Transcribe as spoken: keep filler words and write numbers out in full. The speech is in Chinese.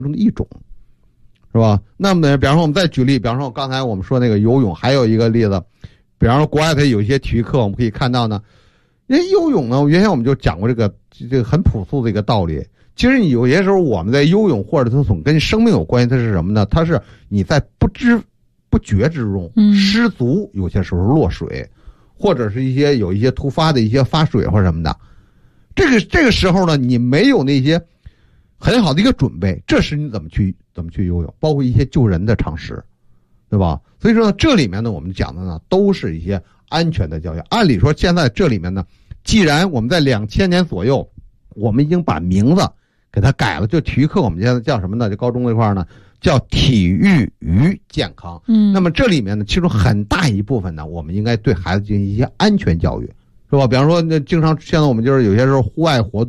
中的一种，是吧？那么呢，比方说我们再举例，比方说刚才我们说那个游泳，还有一个例子，比方说国外它有一些体育课，我们可以看到呢，因为游泳呢，原先我们就讲过这个这个很朴素的一个道理。其实你有些时候我们在游泳或者它总跟生命有关系，它是什么呢？它是你在不知不觉之中失足，有些时候落水，或者是一些有一些突发的一些发水或什么的。这个这个时候呢，你没有那些很好的一个准备，这时你怎么去怎么去游泳？包括一些救人的常识，对吧？所以说呢，这里面呢，我们讲的呢都是一些安全的教育。按理说，现在这里面呢，既然我们在两千年左右，我们已经把名字给它改了，就体育课我们现在叫什么呢？就高中这块呢，叫体育与健康。嗯，那么这里面呢，其中很大一部分呢，我们应该对孩子进行一些安全教育，是吧？比方说，那经常现在我们就是有些时候户外活动。